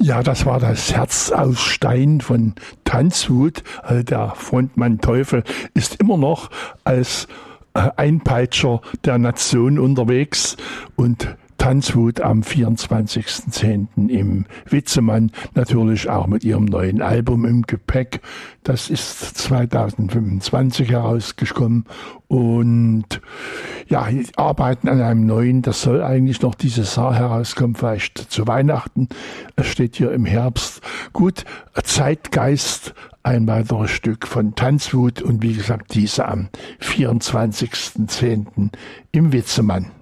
Ja, das war das Herz aus Stein von Tanzwut. Also der Frontmann Teufel ist immer noch als Einpeitscher der Nation unterwegs und Tanzwut am 24.10. im Witzemann, natürlich auch mit ihrem neuen Album im Gepäck. Das ist 2025 herausgekommen und ja, die arbeiten an einem neuen, das soll eigentlich noch dieses Jahr herauskommen, vielleicht zu Weihnachten. Es steht hier im Herbst. Gut, Zeitgeist, ein weiteres Stück von Tanzwut und wie gesagt, diese am 24.10. im Witzemann.